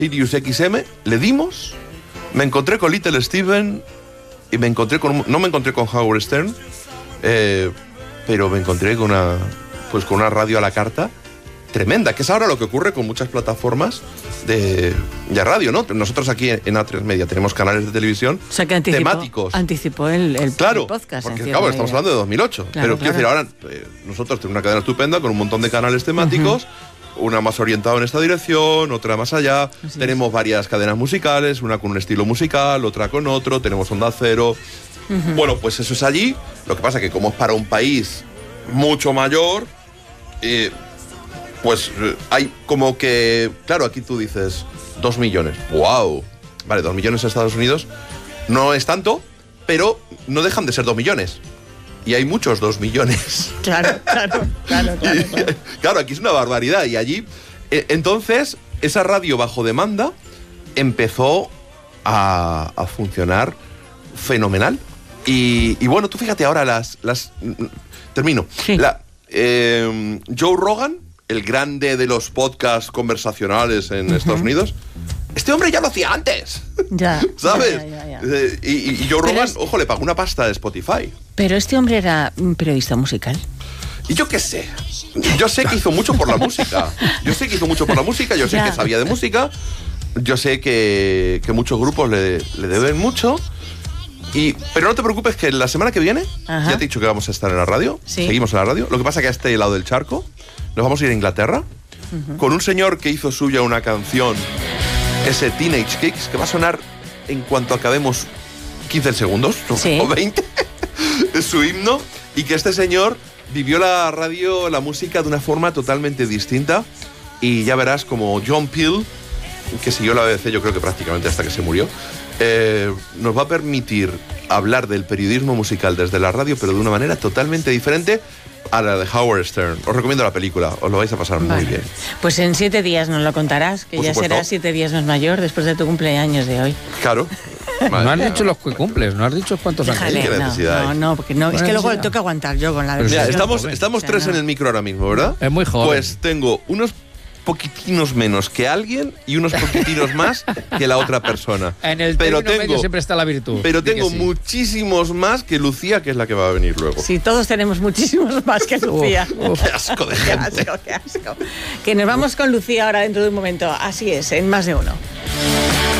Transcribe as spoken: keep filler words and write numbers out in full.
Sirius X M, le dimos, me encontré con Little Steven y me encontré con... No me encontré con Howard Stern, eh, pero me encontré con una, pues con una radio a la carta tremenda, que es ahora lo que ocurre con muchas plataformas de, de radio, ¿no? Nosotros aquí en A tres Media tenemos canales de televisión o sea, que anticipó, temáticos. Anticipó el, el, claro, el podcast. Porque, claro, estamos hablando de dos mil ocho. Claro, pero claro. quiero decir, ahora eh, nosotros tenemos una cadena estupenda con un montón de canales temáticos, uh-huh. una más orientada en esta dirección, otra más allá. Así tenemos es. varias cadenas musicales, una con un estilo musical, otra con otro, tenemos Onda Cero. Uh-huh. Bueno, pues eso es allí. Lo que pasa es que como es para un país mucho mayor... Eh, pues hay como que... Claro, aquí tú dices, dos millones. ¡Wow! Vale, dos millones en Estados Unidos no es tanto, pero no dejan de ser dos millones. Y hay muchos dos millones. Claro, claro, claro, claro. Y, claro. claro, aquí es una barbaridad. Y allí... Eh, entonces, esa radio bajo demanda empezó a, a funcionar fenomenal. Y, y bueno, tú fíjate ahora las... las termino. Sí. La, eh, Joe Rogan, el grande de los podcasts conversacionales en uh-huh. Estados Unidos, este hombre ya lo hacía antes. Ya. ¿Sabes? Ya, ya, ya, ya. Eh, y, y Joe Rogan, es... ojo, le pagó una pasta de Spotify. Pero este hombre era un periodista musical. Y yo qué sé. Yo sé que hizo mucho por la música. Yo sé que hizo mucho por la música, yo sé ya. que sabía de música, yo sé que, que muchos grupos le, le deben mucho. Y, pero no te preocupes que la semana que viene, Ajá. ya te he dicho que vamos a estar en la radio, sí. seguimos en la radio. Lo que pasa es que a este lado del charco nos vamos a ir a Inglaterra uh-huh. con un señor que hizo suya una canción, ese Teenage Kicks, que va a sonar en cuanto acabemos quince segundos sí. o veinte, es su himno, y que este señor vivió la radio, la música de una forma totalmente distinta, y ya verás como John Peel, que siguió la B B C yo creo que prácticamente hasta que se murió, eh, nos va a permitir hablar del periodismo musical desde la radio, pero de una manera totalmente diferente a la de Howard Stern. Os recomiendo la película, os lo vais a pasar vale. muy bien. Pues en siete días nos lo contarás, que Por ya supuesto. serás siete días más mayor después de tu cumpleaños de hoy. Claro. Vale. No has dicho los que cumples, no has dicho cuántos Déjale, años. no, no, no, porque no, es que luego le tengo que aguantar yo con la Mira, estamos, estamos o sea, tres no. en el micro ahora mismo, ¿verdad? Es muy joven. Pues tengo unos poquitinos menos que alguien y unos poquitinos más que la otra persona. En el pero término tengo, medio siempre está la virtud. Pero tengo sí. muchísimos más que Lucía, que es la que va a venir luego. Sí, todos tenemos muchísimos más que Lucía. Uf, uf. Qué asco de gente. Qué asco, qué asco. Que nos vamos con Lucía ahora dentro de un momento. Así es, en Más de Uno.